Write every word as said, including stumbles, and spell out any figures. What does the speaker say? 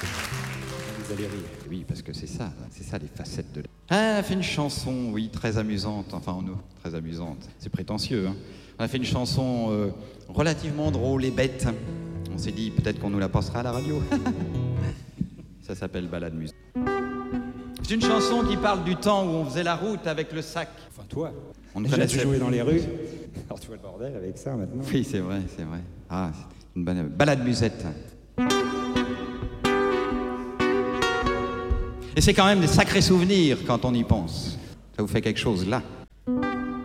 Vous allez rire. Oui, parce que c'est ça, c'est ça les facettes de... Ah, on a fait une chanson, oui, très amusante, enfin, nous, très amusante, c'est prétentieux, hein. On a fait une chanson euh, relativement drôle et bête. On s'est dit, peut-être qu'on nous la passera à la radio. Ça s'appelle Balade Musique. C'est une chanson qui parle du temps où on faisait la route avec le sac. Enfin, toi. On ne Déjà, tu connaissait... jouais dans les rues. Alors, tu vois le bordel avec ça, maintenant. Oui, c'est vrai, c'est vrai. Ah, c'est une bonne... Balade musette. Et c'est quand même des sacrés souvenirs quand on y pense. Ça vous fait quelque chose là.